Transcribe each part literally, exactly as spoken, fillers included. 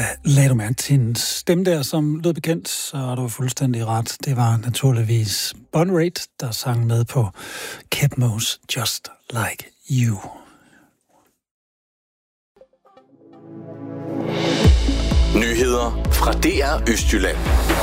lagde du mærke til en stemme der, som lød bekendt, så er du fuldstændig ret. Det var naturligvis Bon Raitt, der sang med på Kepmo's Just Like You. Nyheder fra D R Østjylland.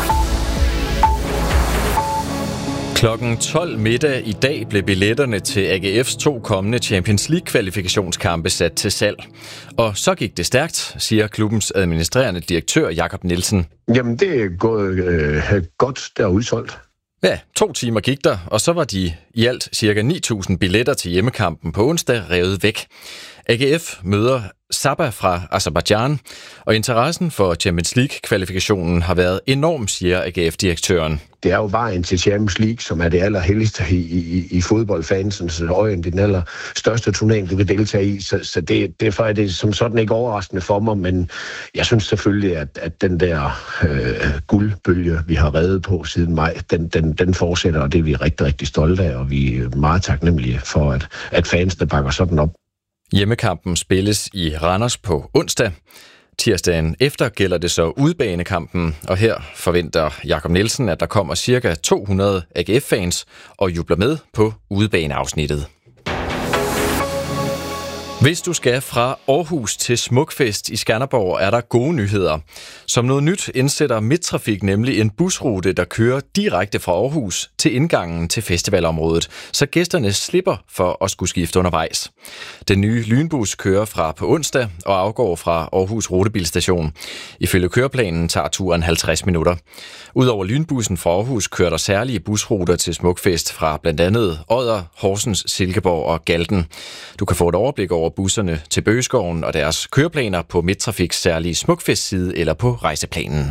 Klokken tolv middag i dag blev billetterne til A G F's to kommende Champions League-kvalifikationskampe sat til salg. Og så gik det stærkt, siger klubbens administrerende direktør Jakob Nielsen. Jamen, det er gået øh, godt, der er udsolgt. Ja, to timer gik der, og så var de i alt ca. ni tusind billetter til hjemmekampen på onsdag revet væk. A G F møder Sabah fra Aserbajdsjan, og interessen for Champions League-kvalifikationen har været enorm, siger A G F-direktøren. Det er jo vejen til Champions League, som er det allerhelligste i, i, i fodboldfansens øjne. Det er den allerstørste turnering, du kan deltage i, så, så det, derfor er det som sådan ikke overraskende for mig, men jeg synes selvfølgelig, at, at den der øh, guldbølge, vi har reddet på siden maj, den, den, den fortsætter, og det er vi rigtig, rigtig stolte af, og vi er meget taknemmelige for, at, at fansene bakker sådan op. Hjemmekampen spilles i Randers på onsdag. Tirsdagen efter gælder det så udbanekampen, og her forventer Jakob Nielsen, at der kommer ca. to hundrede A G F-fans og jubler med på udebaneafsnittet. Hvis du skal fra Aarhus til Smukfest i Skanderborg, er der gode nyheder. Som noget nyt indsætter Midttrafik nemlig en busrute, der kører direkte fra Aarhus til indgangen til festivalområdet, så gæsterne slipper for at skulle skifte undervejs. Den nye lynbus kører fra på onsdag og afgår fra Aarhus Rutebilstation. Ifølge køreplanen tager turen halvtreds minutter. Udover lynbussen fra Aarhus kører der særlige busruter til Smukfest fra blandt andet Odder, Horsens, Silkeborg og Galten. Du kan få et overblik over busserne til Bøgeskoven og deres køreplaner på Midttrafiks særlige Smukfest-side eller på rejseplanen.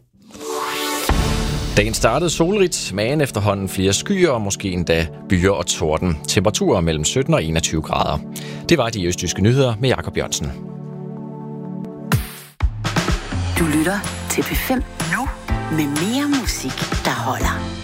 Dagen startede solrigt, men efterhånden flere skyer og måske endda byer og torden. Temperaturer mellem sytten og enogtyve grader. Det var de østjyske nyheder med Jakob Jørgensen. Du lytter til P fem nu med mere musik, der holder.